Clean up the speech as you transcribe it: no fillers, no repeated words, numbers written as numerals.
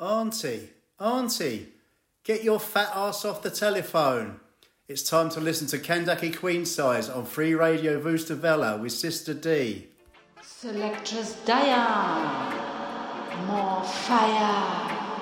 Auntie, get your fat ass off the telephone. It's time to listen to Kandaki Queen Size on Free Radio Vustavella with Sister D. Selectress Diane, more fire.